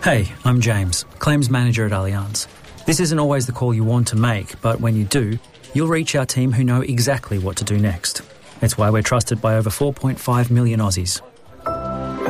Hey, I'm James, Claims Manager at Allianz. This isn't always the call you want to make, but when you do, you'll reach our team who know exactly what to do next. It's why we're trusted by over 4.5 million Aussies.